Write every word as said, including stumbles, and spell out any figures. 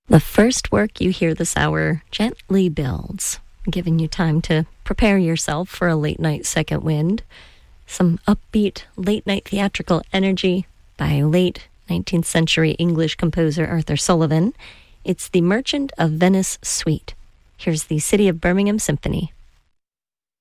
The first work you hear this hour gently builds, giving you time to prepare yourself for a late-night second wind. Some upbeat late-night theatrical energy by late nineteenth century English composer Arthur Sullivan. It's the Merchant of Venice Suite. Here's the City of Birmingham Symphony.